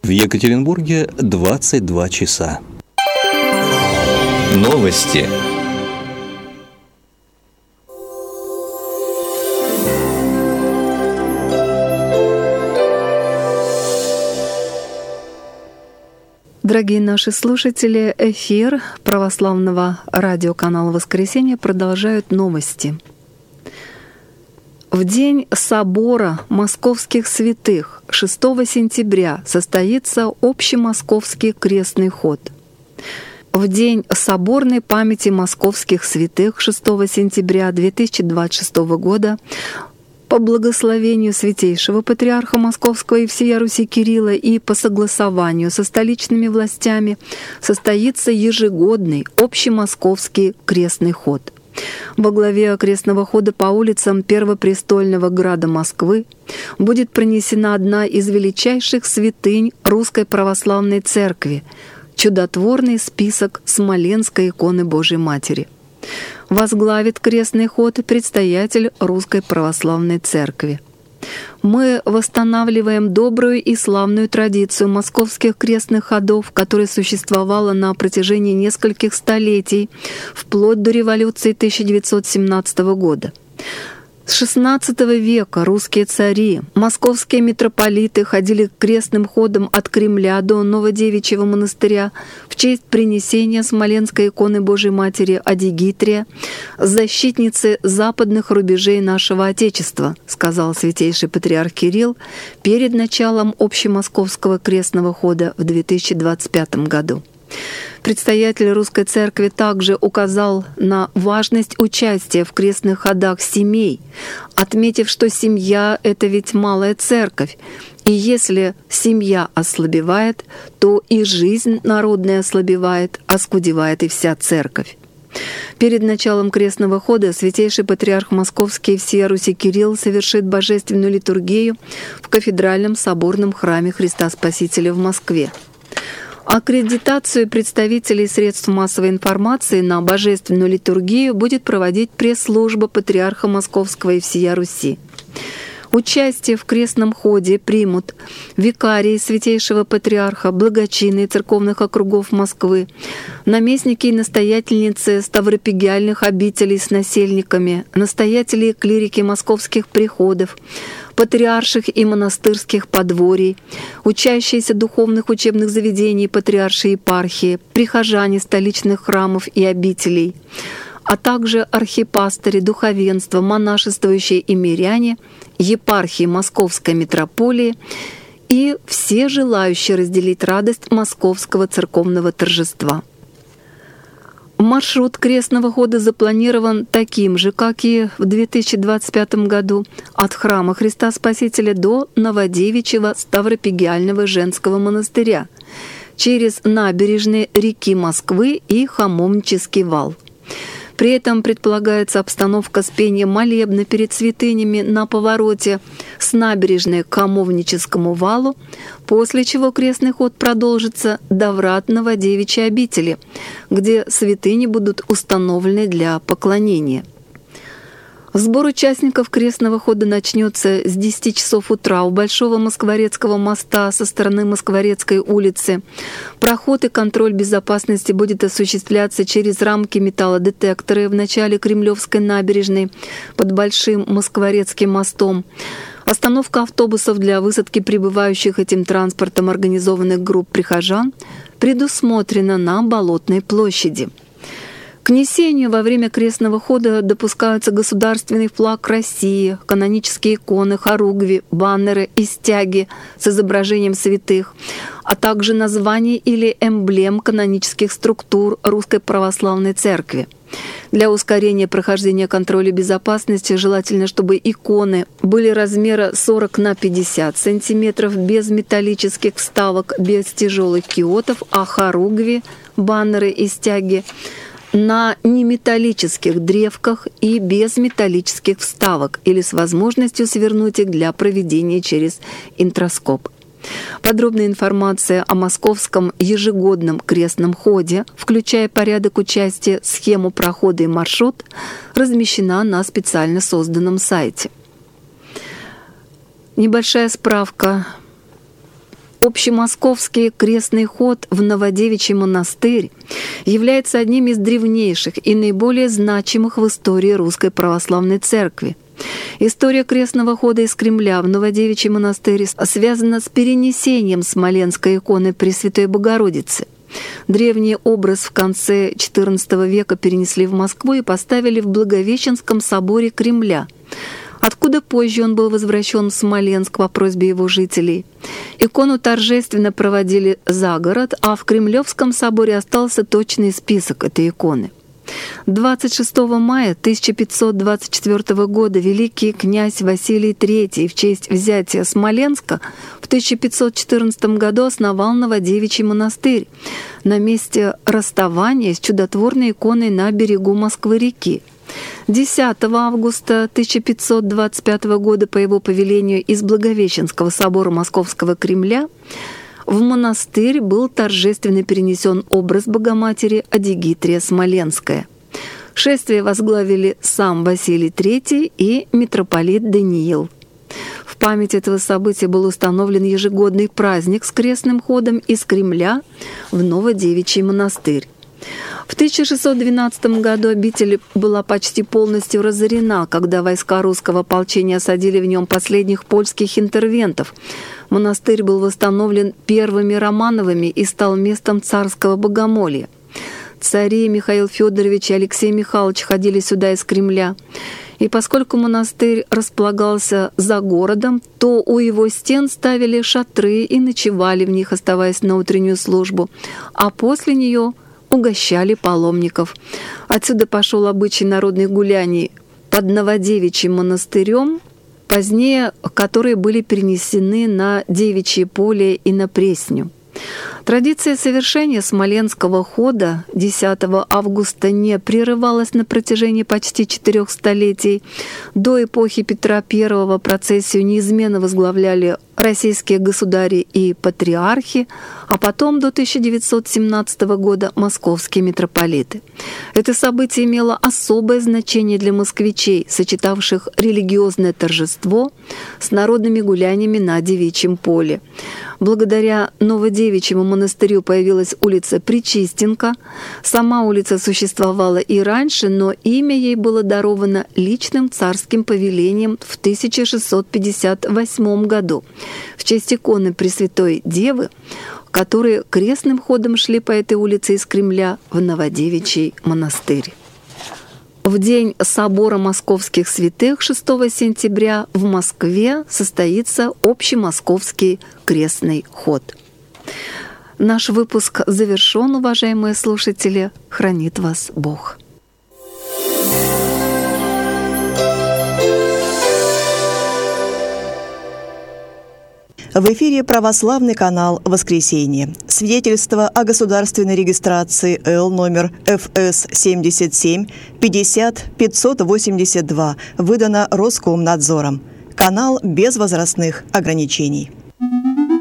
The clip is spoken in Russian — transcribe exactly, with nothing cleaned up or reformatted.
В Екатеринбурге двадцать два часа. Новости. Дорогие наши слушатели, эфир православного радиоканала «Воскресенье» продолжают новости. В день собора московских святых шестого сентября состоится общемосковский крестный ход. В день соборной памяти московских святых шестого сентября две тысячи двадцать шестого года по благословению Святейшего Патриарха Московского и всея Руси Кирилла и по согласованию со столичными властями состоится ежегодный общемосковский крестный ход. Во главе крестного хода по улицам Первопрестольного града Москвы будет пронесена одна из величайших святынь Русской Православной Церкви — чудотворный список Смоленской иконы Божией Матери. Возглавит крестный ход предстоятель Русской Православной Церкви. Мы восстанавливаем добрую и славную традицию московских крестных ходов, которая существовала на протяжении нескольких столетий, вплоть до революции тысяча девятьсот семнадцатого года. С шестнадцатого века русские цари, московские митрополиты ходили крестным ходом от Кремля до Новодевичьего монастыря в честь принесения Смоленской иконы Божией Матери Адигитрия, защитницы западных рубежей нашего Отечества, сказал святейший патриарх Кирилл перед началом общемосковского крестного хода в две тысячи двадцать пятом году. Предстоятель Русской Церкви также указал на важность участия в крестных ходах семей, отметив, что семья — это ведь малая церковь, и если семья ослабевает, то и жизнь народная ослабевает, оскудевает и вся церковь. Перед началом крестного хода святейший патриарх Московский и всея Руси Кирилл совершит божественную литургию в кафедральном соборном храме Христа Спасителя в Москве. Аккредитацию представителей средств массовой информации на божественную литургию будет проводить пресс-служба Патриарха Московского и всея Руси. Участие в крестном ходе примут викарии Святейшего Патриарха, благочинные церковных округов Москвы, наместники и настоятельницы ставропигиальных обителей с насельниками, настоятели и клирики московских приходов, патриарших и монастырских подворий, учащиеся духовных учебных заведений патриаршей епархии, прихожане столичных храмов и обителей, а также архипастыри, духовенство, монашествующие и миряне, епархии Московской митрополии и все желающие разделить радость московского церковного торжества. Маршрут крестного хода запланирован таким же, как и в две тысячи двадцать пятом году, от храма Христа Спасителя до Новодевичьего Ставропигиального женского монастыря, через набережные реки Москвы и Хамовнический вал. При этом предполагается обстановка с пением молебна перед святынями на повороте с набережной к Хамовническому валу, после чего крестный ход продолжится до врат Новодевичьей обители, где святыни будут установлены для поклонения. Сбор участников крестного хода начнется с десяти часов утра у Большого Москворецкого моста со стороны Москворецкой улицы. Проход и контроль безопасности будет осуществляться через рамки металлодетекторы в начале Кремлевской набережной под Большим Москворецким мостом. Остановка автобусов для высадки прибывающих этим транспортом организованных групп прихожан предусмотрена на Болотной площади. К несению во время крестного хода допускаются государственный флаг России, канонические иконы, хоругви, баннеры и стяги с изображением святых, а также названий или эмблем канонических структур Русской Православной Церкви. Для ускорения прохождения контроля безопасности желательно, чтобы иконы были размера сорок на пятьдесят сантиметров, без металлических вставок, без тяжелых киотов, а хоругви, баннеры и стяги на неметаллических древках и без металлических вставок или с возможностью свернуть их для проведения через интроскоп. Подробная информация о московском ежегодном крестном ходе, включая порядок участия, схему прохода и маршрут, размещена на специально созданном сайте. Небольшая справка Общемосковский крестный ход в Новодевичий монастырь является одним из древнейших и наиболее значимых в истории Русской Православной Церкви. История крестного хода из Кремля в Новодевичий монастырь связана с перенесением Смоленской иконы Пресвятой Богородицы. Древний образ в конце четырнадцатого века перенесли в Москву и поставили в Благовещенском соборе Кремля, откуда позже он был возвращен в Смоленск по просьбе его жителей. Икону торжественно проводили за город, а в Кремлевском соборе остался точный список этой иконы. двадцать шестого мая тысяча пятьсот двадцать четвёртого года великий князь Василий третий в честь взятия Смоленска в тысяча пятьсот четырнадцатом году основал Новодевичий монастырь на месте расставания с чудотворной иконой на берегу Москвы-реки. десятого августа тысяча пятьсот двадцать пятого года по его повелению из Благовещенского собора Московского Кремля в монастырь был торжественно перенесен образ Богоматери Адигитрия Смоленская. Шествие возглавили сам Василий третий и митрополит Даниил. В память этого события был установлен ежегодный праздник с крестным ходом из Кремля в Новодевичий монастырь. В тысяча шестьсот двенадцатом году обитель была почти полностью разорена, когда войска русского ополчения осадили в нем последних польских интервентов. Монастырь был восстановлен первыми Романовыми и стал местом царского богомолья. Цари Михаил Федорович и Алексей Михайлович ходили сюда из Кремля. И поскольку монастырь располагался за городом, то у его стен ставили шатры и ночевали в них, оставаясь на утреннюю службу, а после нее угощали паломников. Отсюда пошел обычай народных гуляний под Новодевичьим монастырем, позднее которые были перенесены на Девичье поле и на Пресню. Традиция совершения Смоленского хода десятого августа не прерывалась на протяжении почти четырех столетий. До эпохи Петра Первого процессию неизменно возглавляли российские государи и патриархи, а потом до тысяча девятьсот семнадцатого года московские митрополиты. Это событие имело особое значение для москвичей, сочетавших религиозное торжество с народными гуляниями на Девичьем поле. Благодаря Новодевичьему монастырю появилась улица Пречистенка. Сама улица существовала и раньше, но имя ей было даровано личным царским повелением в тысяча шестьсот пятьдесят восьмом году в честь иконы Пресвятой Девы, которые крестным ходом шли по этой улице из Кремля в Новодевичий монастырь. В день собора московских святых шестого сентября в Москве состоится общемосковский крестный ход. Наш выпуск завершен, уважаемые слушатели. Хранит вас Бог. В эфире православный канал «Воскресенье». Свидетельство о государственной регистрации Л номер Эф Эс семьдесят семь пятьдесят пятьсот восемьдесят два выдано Роскомнадзором. Канал без возрастных ограничений.